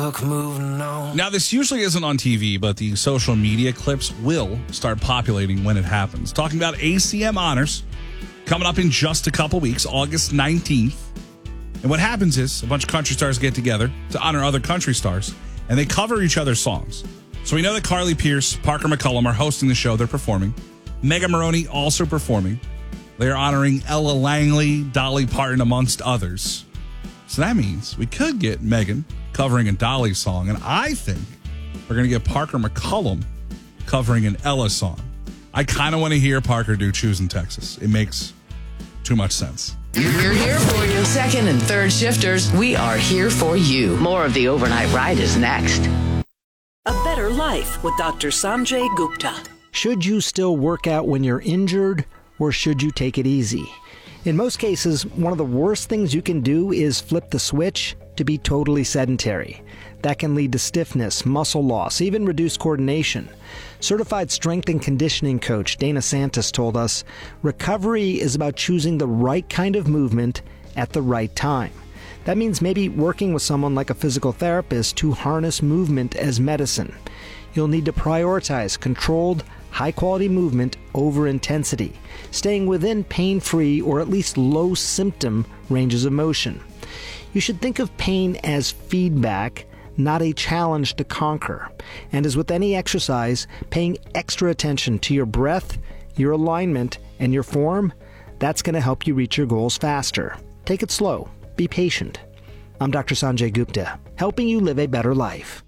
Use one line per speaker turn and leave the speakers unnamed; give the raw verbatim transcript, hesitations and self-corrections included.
fuck moving on.
Now, this usually isn't on T V, but the social media clips will start populating when it happens. Talking about A C M Honors coming up in just a couple weeks, August nineteenth. And what happens is a bunch of country stars get together to honor other country stars, and they cover each other's songs. So we know that Carly Pearce, Parker McCollum are hosting the show. They're performing. Megan Maroney also performing. They are honoring Ella Langley, Dolly Parton, amongst others. So that means we could get Megan covering a Dolly song, and I think we're going to get Parker McCollum covering an Ella song. I kind of want to hear Parker do Choosing Texas. It makes too much sense.
We're here for you. Second and third shifters, we are here for you. More of the Overnight Ride is next.
A Better Life with Doctor Sanjay Gupta.
Should you still work out when you're injured, or should you take it easy? In most cases, one of the worst things you can do is flip the switch to be totally sedentary. That can lead to stiffness, muscle loss, even reduced coordination. Certified strength and conditioning coach Dana Santos told us, recovery is about choosing the right kind of movement at the right time. That means maybe working with someone like a physical therapist to harness movement as medicine. You'll need to prioritize controlled, high-quality movement over intensity, staying within pain-free or at least low-symptom ranges of motion. You should think of pain as feedback, not a challenge to conquer. And as with any exercise, paying extra attention to your breath, your alignment, and your form, that's going to help you reach your goals faster. Take it slow. Be patient. I'm Doctor Sanjay Gupta, helping you live a better life.